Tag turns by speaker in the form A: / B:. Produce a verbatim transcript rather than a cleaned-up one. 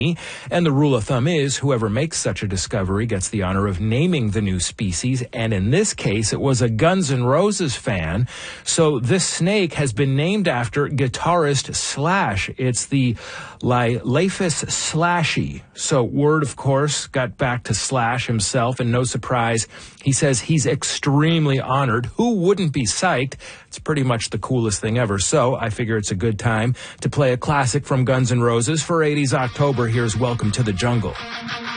A: And the rule of thumb is whoever makes such a discovery gets the honor of naming the new species. And in this case, it was a Guns N' Roses fan. So this snake has been named after guitarist Slash. It's the Lilaphus slashy. So word, of course, got back to Slash himself, and no surprise, he says he's extremely honored. Who wouldn't be psyched? It's pretty much the coolest thing ever. So I figure it's a good time to play a classic from Guns N' Roses for eighties October. Here's Welcome to the Jungle.